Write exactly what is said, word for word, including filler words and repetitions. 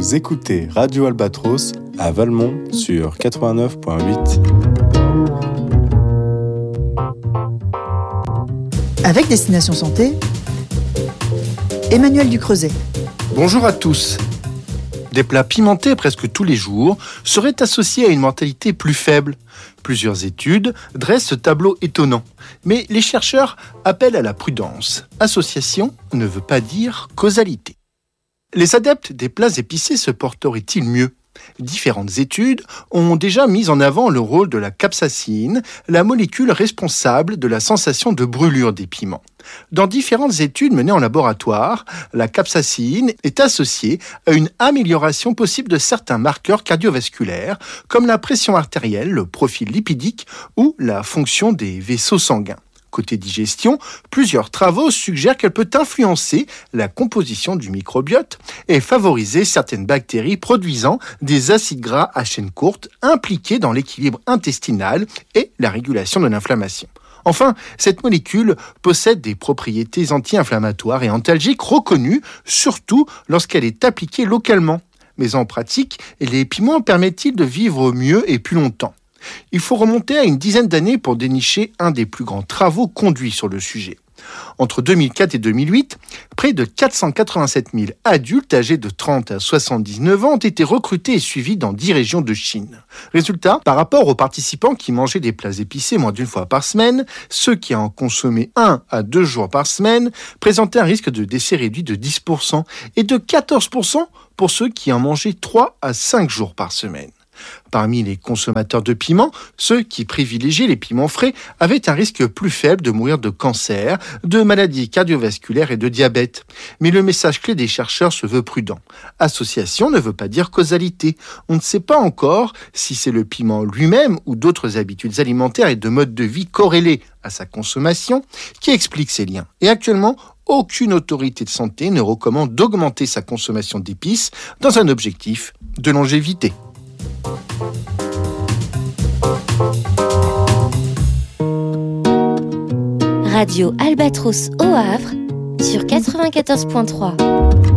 Vous écoutez Radio Albatros à Valmont sur quatre-vingt-neuf virgule huit. Avec Destination Santé, Emmanuel Ducreuset. Bonjour à tous. Des plats pimentés presque tous les jours seraient associés à une mortalité plus faible. Plusieurs études dressent ce tableau étonnant. Mais les chercheurs appellent à la prudence. Association ne veut pas dire causalité. Les adeptes des plats épicés se porteraient-ils mieux ? Différentes études ont déjà mis en avant le rôle de la capsaïcine, la molécule responsable de la sensation de brûlure des piments. Dans différentes études menées en laboratoire, la capsaïcine est associée à une amélioration possible de certains marqueurs cardiovasculaires, comme la pression artérielle, le profil lipidique ou la fonction des vaisseaux sanguins. Côté digestion, plusieurs travaux suggèrent qu'elle peut influencer la composition du microbiote et favoriser certaines bactéries produisant des acides gras à chaîne courte impliqués dans l'équilibre intestinal et la régulation de l'inflammation. Enfin, cette molécule possède des propriétés anti-inflammatoires et antalgiques reconnues, surtout lorsqu'elle est appliquée localement. Mais en pratique, les piments permettent-ils de vivre mieux et plus longtemps ? Il faut remonter à une dizaine d'années pour dénicher un des plus grands travaux conduits sur le sujet. Entre deux mille quatre et deux mille huit, près de quatre cent quatre-vingt-sept mille adultes âgés de trente à soixante-dix-neuf ans ont été recrutés et suivis dans dix régions de Chine. Résultat, par rapport aux participants qui mangeaient des plats épicés moins d'une fois par semaine, ceux qui en consommaient un à deux jours par semaine présentaient un risque de décès réduit de dix pour cent et de quatorze pour cent pour ceux qui en mangeaient trois à cinq jours par semaine. Parmi les consommateurs de piments, ceux qui privilégiaient les piments frais avaient un risque plus faible de mourir de cancer, de maladies cardiovasculaires et de diabète. Mais le message clé des chercheurs se veut prudent. Association ne veut pas dire causalité. On ne sait pas encore si c'est le piment lui-même ou d'autres habitudes alimentaires et de mode de vie corrélés à sa consommation qui expliquent ces liens. Et actuellement, aucune autorité de santé ne recommande d'augmenter sa consommation d'épices dans un objectif de longévité. Radio Albatros au Havre sur quatre-vingt-quatorze virgule trois.